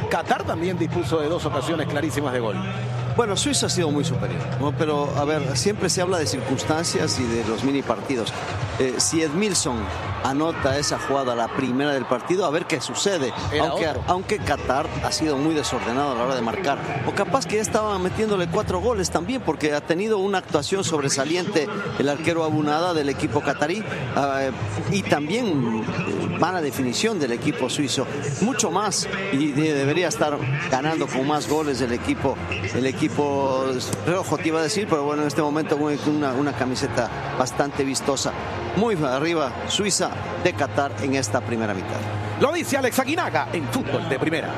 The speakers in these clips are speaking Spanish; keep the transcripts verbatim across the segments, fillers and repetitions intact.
Qatar también dispuso de dos ocasiones clarísimas de gol. Bueno, Suiza ha sido muy superior, ¿no? Pero, a ver, siempre se habla de circunstancias y de los mini partidos. Eh, si Edmilson anota esa jugada, la primera del partido, a ver qué sucede. Aunque, aunque Qatar ha sido muy desordenado a la hora de marcar. O capaz que ya estaba metiéndole cuatro goles también, porque ha tenido una actuación sobresaliente el arquero Abunada del equipo qatarí. Eh, y también eh, mala definición del equipo suizo. Mucho más. Y de, debería estar ganando con más goles el equipo, el equipo rojo, te iba a decir, pero bueno, en este momento con una, una camiseta bastante vistosa. Muy arriba Suiza de Qatar en esta primera mitad. Lo dice Alex Aguinaga en Fútbol de Primera.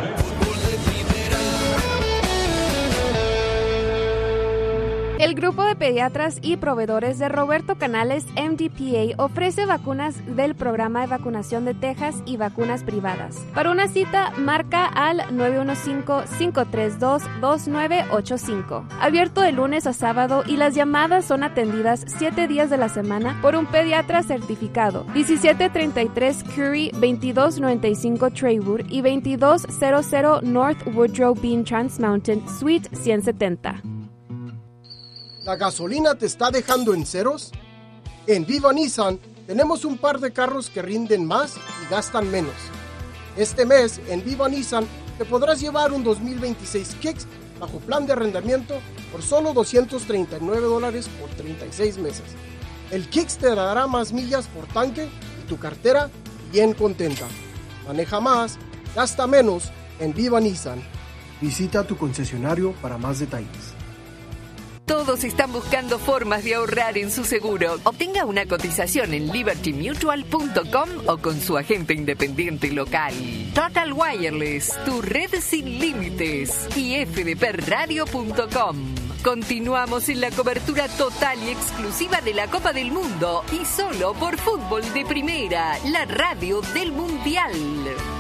El grupo de pediatras y proveedores de Roberto Canales M D P A ofrece vacunas del programa de vacunación de Texas y vacunas privadas. Para una cita, marca al nueve uno cinco, cinco tres dos, dos nueve ocho cinco. Abierto de lunes a sábado y las llamadas son atendidas siete días de la semana por un pediatra certificado. diecisiete treinta y tres Curry, veintidós noventa y cinco Traywood y veintidós cero cero North Woodrow Bean Trans Mountain, Suite ciento setenta. ¿La gasolina te está dejando en ceros? En Viva Nissan tenemos un par de carros que rinden más y gastan menos. Este mes en Viva Nissan te podrás llevar un dos mil veintiséis Kicks bajo plan de arrendamiento por solo doscientos treinta y nueve dólares por treinta y seis meses. El Kicks te dará más millas por tanque y tu cartera bien contenta. Maneja más, gasta menos en Viva Nissan. Visita tu concesionario para más detalles. Todos están buscando formas de ahorrar en su seguro. Obtenga una cotización en liberty mutual punto com o con su agente independiente local. Total Wireless, tu red sin límites. Y f d p radio punto com. Continuamos en la cobertura total y exclusiva de la Copa del Mundo y solo por Fútbol de Primera, la radio del Mundial.